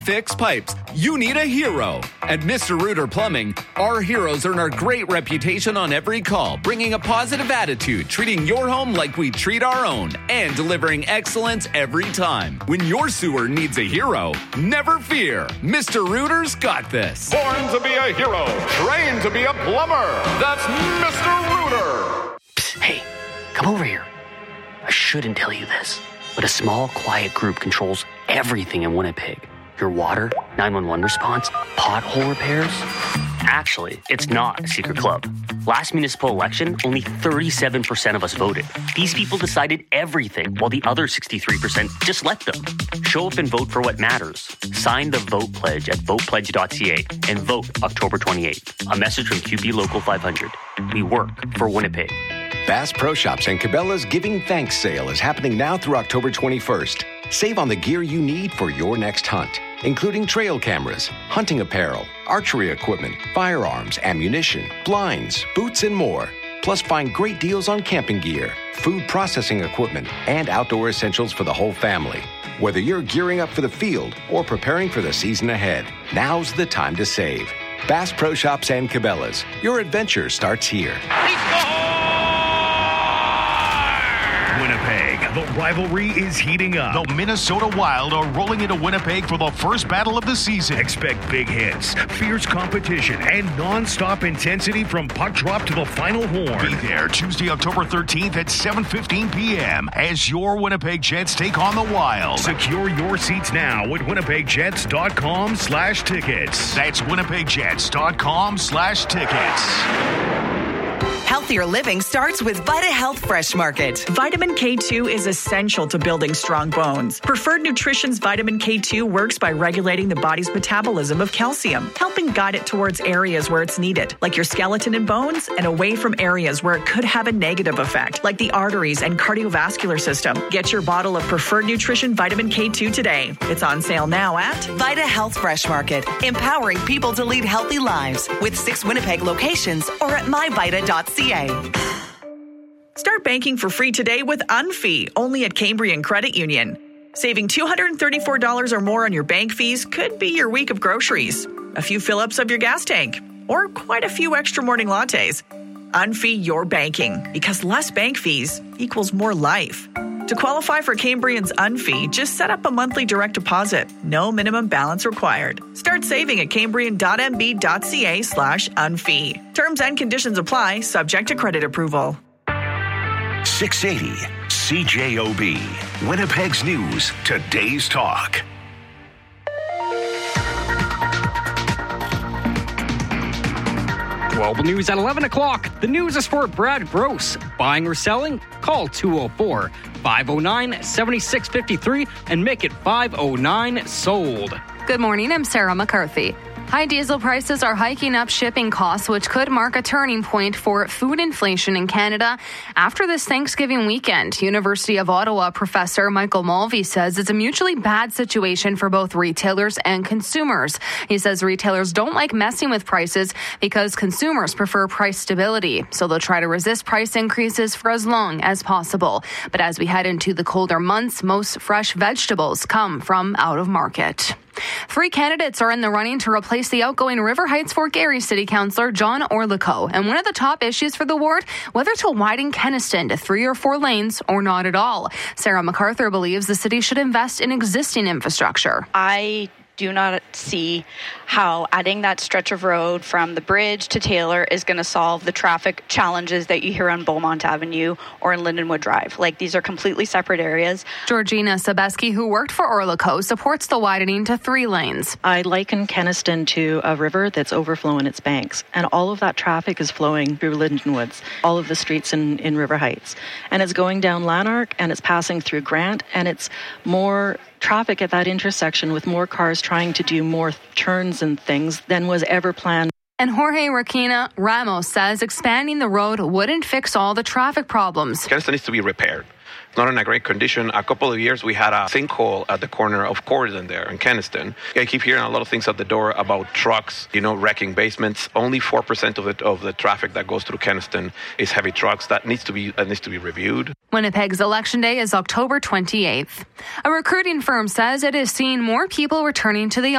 Fix pipes, you need a hero. At Mr. Rooter Plumbing, our heroes earn a great reputation on every call, bringing a positive attitude, treating your home like we treat our own, and delivering excellence every time. When your sewer needs a hero, never fear. Mr. Rooter's got this. Born to be a hero, trained to be a plumber. That's Mr. Rooter. Psst, hey, come over here. I shouldn't tell you this, but a small, quiet group controls everything in Winnipeg. Your water, 911 response, pothole repairs. Actually, it's not a secret club. Last municipal election, only 37% of us voted. These people decided everything, while the other 63% just let them. Show up and vote for what matters. Sign the Vote Pledge at votepledge.ca and vote October 28th. A message from QP Local 500. We work for Winnipeg. Bass Pro Shops and Cabela's Giving Thanks sale is happening now through October 21st. Save on the gear you need for your next hunt, including trail cameras, hunting apparel, archery equipment, firearms, ammunition, blinds, boots, and more. Plus, find great deals on camping gear, food processing equipment, and outdoor essentials for the whole family. Whether you're gearing up for the field or preparing for the season ahead, now's the time to save. Bass Pro Shops and Cabela's. Your adventure starts here. Winnipeg, the rivalry is heating up. The Minnesota Wild are rolling into Winnipeg for the first battle of the season. Expect big hits, fierce competition, and non-stop intensity from puck drop to the final horn. Be there Tuesday, October 13th at 7:15 p.m. as your Winnipeg Jets take on the Wild. Secure your seats now at winnipegjets.com/tickets. That's winnipegjets.com/tickets. Healthier living starts with VitaHealth Fresh Market. Vitamin K2 is essential to building strong bones. Preferred Nutrition's Vitamin K2 works by regulating the body's metabolism of calcium, helping guide it towards areas where it's needed, like your skeleton and bones, and away from areas where it could have a negative effect, like the arteries and cardiovascular system. Get your bottle of Preferred Nutrition Vitamin K2 today. It's on sale now at VitaHealth Fresh Market, empowering people to lead healthy lives with 6 Winnipeg locations or at myvita.ca. Start banking for free today with Unfee, only at Cambrian Credit Union. Saving $234 or more on your bank fees could be your week of groceries, a few fill-ups of your gas tank, or quite a few extra morning lattes. Unfee your banking, because less bank fees equals more life. To qualify for Cambrian's Unfee, just set up a monthly direct deposit. No minimum balance required. Start saving at cambrian.mb.ca/unfee. Terms and conditions apply, subject to credit approval. 680 CJOB. Winnipeg's News, today's talk. Global News at 11 o'clock. The news is for Brad Gross. Buying or selling? Call 204-509-7653 and make it 509 sold. Good morning, I'm Sarah McCarthy. High diesel prices are hiking up shipping costs, which could mark a turning point for food inflation in Canada after this Thanksgiving weekend. University of Ottawa professor Michael Mulvey says it's a mutually bad situation for both retailers and consumers. He says retailers don't like messing with prices because consumers prefer price stability, so they'll try to resist price increases for as long as possible. But as we head into the colder months, most fresh vegetables come from out of market. 3 candidates are in the running to replace the outgoing River Heights Fort Garry City Councillor John Orlico. And one of the top issues for the ward, whether to widen Kenaston to 3 or 4 lanes or not at all. Sarah MacArthur believes the city should invest in existing infrastructure. I do not see how adding that stretch of road from the bridge to Taylor is going to solve the traffic challenges that you hear on Beaumont Avenue or in Lindenwood Drive. Like, these are completely separate areas. Georgina Sabeski, who worked for Orlico, supports the widening to 3 lanes. I liken Kenaston to a river that's overflowing its banks, and all of that traffic is flowing through Lindenwoods, all of the streets in River Heights. And it's going down Lanark, and it's passing through Grant, and it's more traffic at that intersection with more cars trying to do more turns and things than was ever planned. And Jorge Requena Ramos says expanding the road wouldn't fix all the traffic problems. Kenaston needs to be repaired. not in a great condition. A couple of years we had a sinkhole at the corner of Corydon there in Kenaston. I keep hearing a lot of things at the door about trucks, wrecking basements. Only 4% of the traffic that goes through Kenaston is heavy trucks. That needs to be reviewed. Winnipeg's election day is October 28th. A recruiting firm says it is seeing more people returning to the